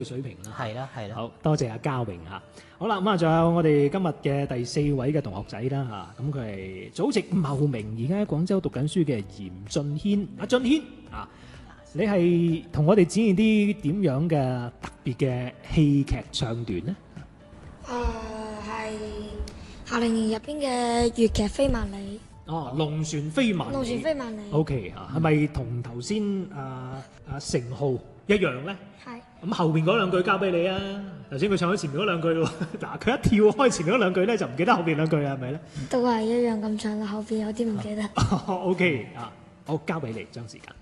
水平啦。 係啦，係啦。 好多謝阿嘉榮嚇。好啦，咁啊，仲有我哋今日嘅第4位嘅同學仔啦嚇，咁佢係祖籍茂名，而家喺廣州讀緊書嘅嚴俊軒。阿俊軒啊，你係同我哋展現啲點樣嘅特別嘅戲劇唱段呢？ 係夏令營入邊嘅粵劇飛萬里。 哦，龍船飛萬里。 龍船飛萬里。 O.K. 啊，係咪同頭先成浩一樣咧？ 係。 咁後邊嗰兩句交俾你啊！頭先佢唱咗前面嗰兩句喎，嗱佢一跳開前面嗰兩句咧，就唔記得後邊兩句啦，係咪咧？ 都係一樣咁長啦，後邊有啲唔記得。 O.K. 啊，好交俾你，將時間。